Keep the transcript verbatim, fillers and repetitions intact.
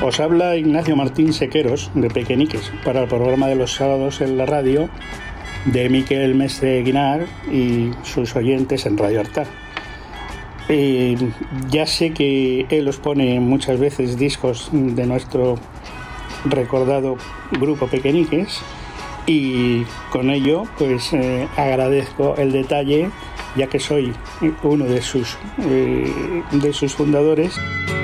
Os habla Ignacio Martín Sequeros, de Pequeñiques, para el programa de los sábados en la radio de Miquel Mestre Guinar y sus oyentes en Radio Artar. Eh, ya sé que él os pone muchas veces discos de nuestro recordado grupo Pequeñiques y con ello pues eh, agradezco el detalle, ya que soy uno de sus, eh, de sus fundadores.